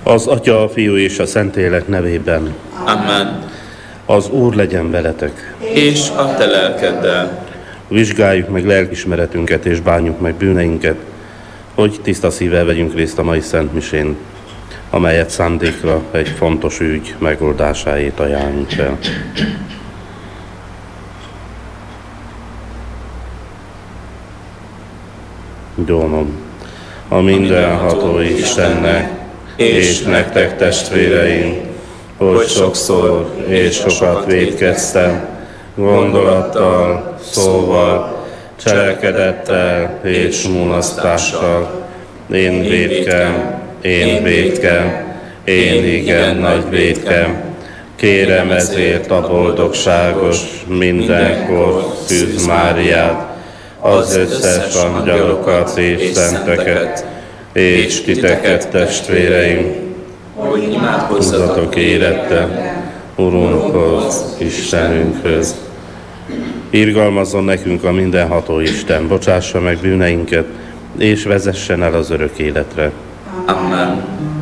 Az Atya, a Fiú és a Szentlélek nevében. Amen. Az Úr legyen veletek. És a te lelkeddel. Vizsgáljuk meg lelkismeretünket és bánjuk meg bűneinket, hogy tiszta szívvel vegyünk részt a mai Szent Misén, amelyet szándékra egy fontos ügy megoldásáért ajánlunk fel. Dónom a mindenható Istennek, és nektek testvéreim, hogy sokszor és sokat vétkeztem, gondolattal, szóval, cselekedettel és mulasztással. Én vétkem, én igen nagy vétkem. Kérem ezért a boldogságos, mindenkor Szűz Máriát, az összes angyalokat és szenteket, és titeket, testvéreim, hogy imádkozzatok húzatok érettel Urunkhoz, Istenünkhöz. Irgalmazzon nekünk a mindenható Isten, bocsássa meg bűneinket, és vezessen el az örök életre. Amen.